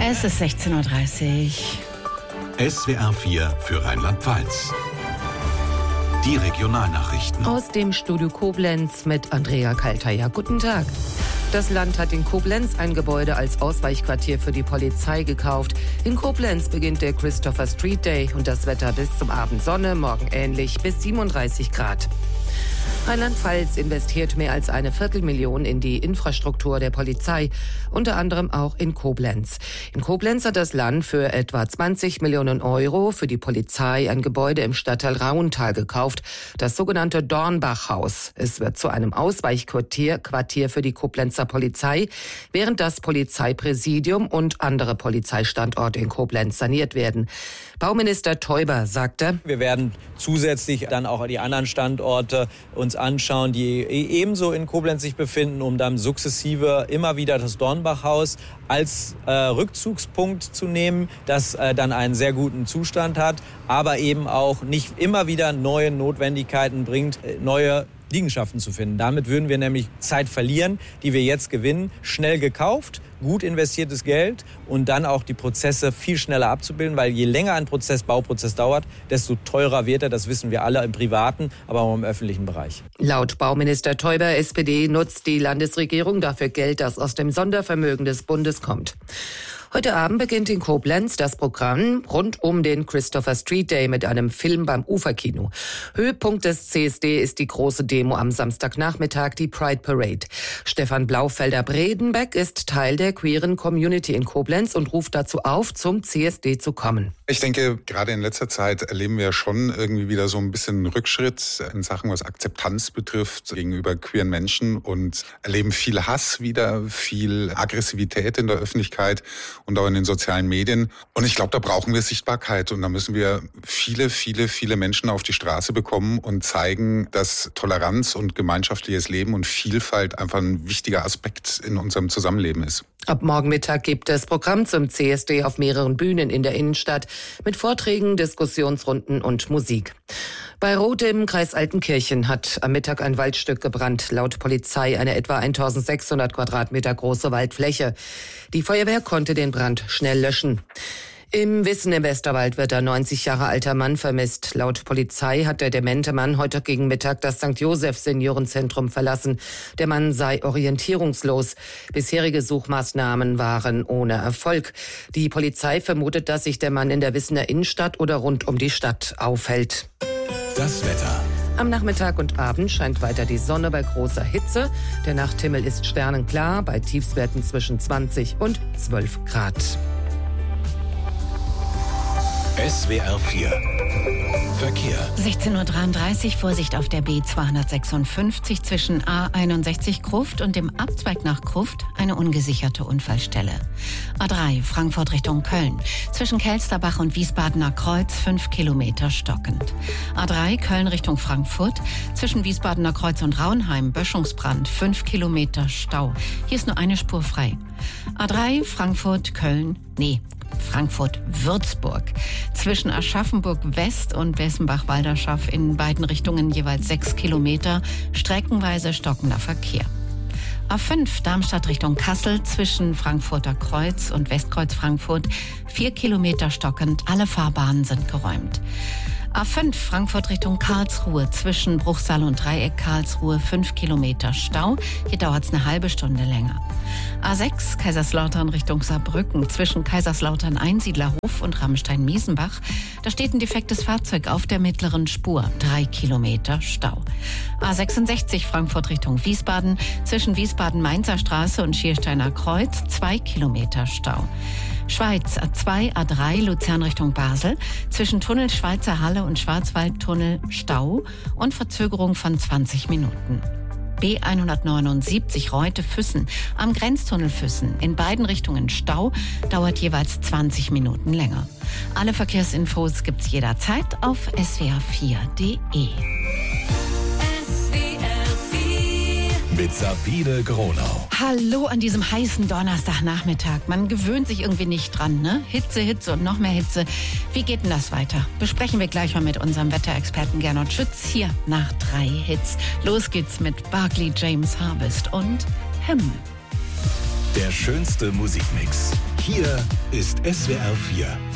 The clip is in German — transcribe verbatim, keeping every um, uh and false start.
Es ist sechzehn Uhr dreißig. S W R vier für Rheinland-Pfalz. Die Regionalnachrichten. Aus dem Studio Koblenz mit Andrea Kalteier. Guten Tag. Das Land hat in Koblenz ein Gebäude als Ausweichquartier für die Polizei gekauft. In Koblenz beginnt der Christopher Street Day und das Wetter bis zum Abend Sonne, morgen ähnlich bis siebenunddreißig Grad. Rheinland-Pfalz investiert mehr als eine Viertelmillion in die Infrastruktur der Polizei, unter anderem auch in Koblenz. In Koblenz hat das Land für etwa zwanzig Millionen Euro für die Polizei ein Gebäude im Stadtteil Rauental gekauft, das sogenannte Dornbachhaus. Es wird zu einem Ausweichquartier Quartier für die Koblenzer Polizei, während das Polizeipräsidium und andere Polizeistandorte in Koblenz saniert werden. Bauminister Teuber sagte: Wir werden zusätzlich dann auch die anderen Standorte uns anschauen, die ebenso in Koblenz sich befinden, um dann sukzessive immer wieder das Dornbachhaus als äh, Rückzugspunkt zu nehmen, das äh, dann einen sehr guten Zustand hat, aber eben auch nicht immer wieder neue Notwendigkeiten bringt, äh, neue Liegenschaften zu finden. Damit würden wir nämlich Zeit verlieren, die wir jetzt gewinnen. Schnell gekauft, gut investiertes Geld und dann auch die Prozesse viel schneller abzubilden, weil je länger ein Prozess, Bauprozess dauert, desto teurer wird er. Das wissen wir alle im privaten, aber auch im öffentlichen Bereich. Laut Bauminister Teuber, S P D, nutzt die Landesregierung dafür Geld, das aus dem Sondervermögen des Bundes kommt. Heute Abend beginnt in Koblenz das Programm rund um den Christopher Street Day mit einem Film beim Uferkino. Höhepunkt des C S D ist die große Demo am Samstagnachmittag, die Pride Parade. Stefan Blaufelder-Bredenbeck ist Teil der queeren Community in Koblenz und ruft dazu auf, zum C S D zu kommen. Ich denke, gerade in letzter Zeit erleben wir schon irgendwie wieder so ein bisschen Rückschritt in Sachen, was Akzeptanz betrifft gegenüber queeren Menschen und erleben viel Hass wieder, viel Aggressivität in der Öffentlichkeit und auch in den sozialen Medien. Und ich glaube, da brauchen wir Sichtbarkeit und da müssen wir viele, viele, viele Menschen auf die Straße bekommen und zeigen, dass Toleranz und gemeinschaftliches Leben und Vielfalt einfach ein wichtiger Aspekt in unserem Zusammenleben ist. Ab morgen Mittag gibt es Programm zum C S D auf mehreren Bühnen in der Innenstadt mit Vorträgen, Diskussionsrunden und Musik. Bei Roth im Kreis Altenkirchen hat am Mittag ein Waldstück gebrannt. Laut Polizei eine etwa eintausendsechshundert Quadratmeter große Waldfläche. Die Feuerwehr konnte den Brand schnell löschen. Im Wissen im Westerwald wird ein neunzig Jahre alter Mann vermisst. Laut Polizei hat der demente Mann heute gegen Mittag das Sankt Joseph Seniorenzentrum verlassen. Der Mann sei orientierungslos. Bisherige Suchmaßnahmen waren ohne Erfolg. Die Polizei vermutet, dass sich der Mann in der Wissener Innenstadt oder rund um die Stadt aufhält. Das Wetter. Am Nachmittag und Abend scheint weiter die Sonne bei großer Hitze. Der Nachthimmel ist sternenklar bei Tiefstwerten zwischen zwanzig und zwölf Grad. S W R vier Verkehr. sechzehn Uhr dreiunddreißig, Vorsicht auf der B zweihundertsechsundfünfzig zwischen A einundsechzig Gruft und dem Abzweig nach Gruft eine ungesicherte Unfallstelle. A drei Frankfurt Richtung Köln. Zwischen Kelsterbach und Wiesbadener Kreuz fünf Kilometer stockend. A drei Köln Richtung Frankfurt. Zwischen Wiesbadener Kreuz und Raunheim Böschungsbrand fünf Kilometer Stau. Hier ist nur eine Spur frei. A drei Frankfurt Köln. Nee. Frankfurt-Würzburg. Zwischen Aschaffenburg-West und Wessenbach-Walderschaff in beiden Richtungen jeweils sechs Kilometer, streckenweise stockender Verkehr. A fünf Darmstadt Richtung Kassel zwischen Frankfurter Kreuz und Westkreuz Frankfurt vier Kilometer stockend, alle Fahrbahnen sind geräumt. A fünf Frankfurt Richtung Karlsruhe zwischen Bruchsal und Dreieck Karlsruhe fünf Kilometer Stau. Hier dauert es eine halbe Stunde länger. A sechs Kaiserslautern Richtung Saarbrücken zwischen Kaiserslautern Einsiedlerhof und Rammstein-Miesenbach. Da steht ein defektes Fahrzeug auf der mittleren Spur. Drei Kilometer Stau. A sechsundsechzig Frankfurt Richtung Wiesbaden zwischen Wiesbaden-Mainzer Straße und Schiersteiner Kreuz. Zwei Kilometer Stau. Schweiz A zwei, A drei Luzern Richtung Basel zwischen Tunnel Schweizer Halle und Schwarzwaldtunnel Stau und Verzögerung von zwanzig Minuten. B hundertneunundsiebzig Reute-Füssen am Grenztunnel Füssen in beiden Richtungen Stau, dauert jeweils zwanzig Minuten länger. Alle Verkehrsinfos gibt's jederzeit auf S W R vier Punkt de. Mit Sabine Gronau. Hallo an diesem heißen Donnerstagnachmittag. Man gewöhnt sich irgendwie nicht dran, ne? Hitze, Hitze und noch mehr Hitze. Wie geht denn das weiter? Besprechen wir gleich mal mit unserem Wetterexperten Gernot Schütz hier nach drei Hits. Los geht's mit Barclay James Harvest und Him. Der schönste Musikmix. Hier ist S W R vier.